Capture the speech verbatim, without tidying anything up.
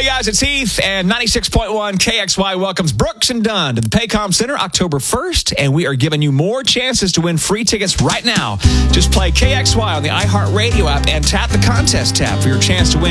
Hey guys, it's Heath, and ninety-six point one K X Y welcomes Brooks and Dunn to the Paycom Center October first, and we are giving you more chances to win free tickets right now. Just play K X Y on the iHeartRadio app and tap the contest tab for your chance to win